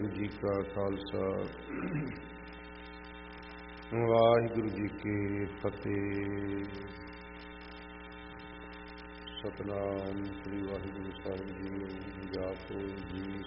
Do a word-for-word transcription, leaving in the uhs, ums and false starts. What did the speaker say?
ਵਾਹਿਗੁਰੂ ਜੀ ਕਾ ਖਾਲਸਾ ਵਾਹਿਗੁਰੂ ਜੀ ਕੀ ਫਤਿਹ। ਸਤਨਾਮ ਸ੍ਰੀ ਵਾਹਿਗੁਰੂ ਸਾਹਿਬ ਜੀ। ਜਾਪੋ ਜੀ